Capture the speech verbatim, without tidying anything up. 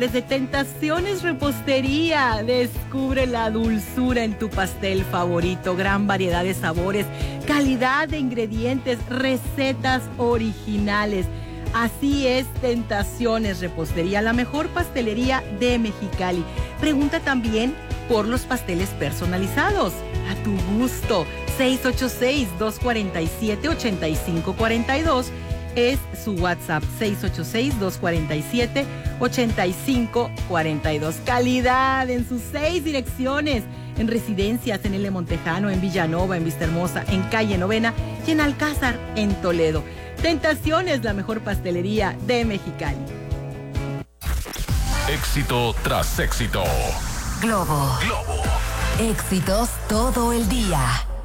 Desde Tentaciones Repostería, descubre la dulzura en tu pastel favorito, gran variedad de sabores, calidad de ingredientes, recetas originales. Así es, Tentaciones Repostería, la mejor pastelería de Mexicali. Pregunta también por los pasteles personalizados, a tu gusto. seis ocho seis, dos cuatro siete, ocho cinco cuatro dos es su WhatsApp, seis ocho seis, dos cuatro siete, ocho cinco cuatro dos. Calidad en sus seis direcciones, en residencias, en L. Montejano, en Villanova, en Vistahermosa, en Calle Novena y en Alcázar, en Toledo. Tentaciones, la mejor pastelería de Mexicali. Éxito tras éxito. Globo. Globo. Éxitos todo el día.